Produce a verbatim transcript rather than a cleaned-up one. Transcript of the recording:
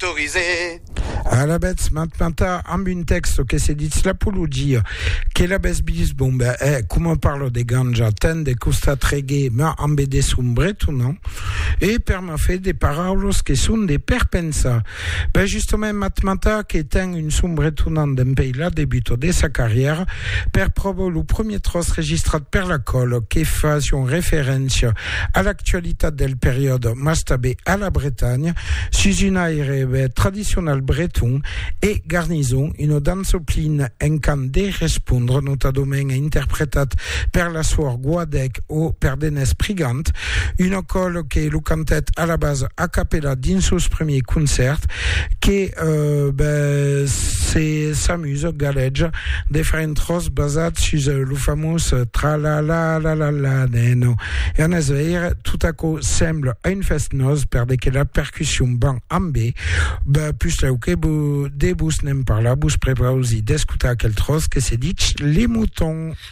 autorisé. À la bête, maintenant, en un texte que c'est dit l'apologie, que la bête bis, bon, ben, eh, comme on parle des ganja, ten, des costat reggae, mais en B D sombre, tout non, et per m'a fait des paroles qui sont des perpensa. Ben, justement, maintenant, qui est une sombre étonnant d'un pays là, débute de sa carrière, per provo le premier trosse registré per la colle, qui faisait référence à l'actualité de la période mastabé à la Bretagne, sous une aire traditionnelle breton et garnison, une discipline encantée répondre, notamment interprétée per la soir Guadec ou per Denes Prigant, une école qui est le cantet à la base a cappella d'un sus premier concert, qui euh, ben, s'amuse, galège, différentes choses basées sur le fameux tra la la la la la neno. Et en azir, tout à coup, semble à une fête noz, per de que la percussion ban ambé, ben, plus là, ok, des bous n'aiment par là, bous préparez-y d'escouter à quel trosse que c'est dit les moutons.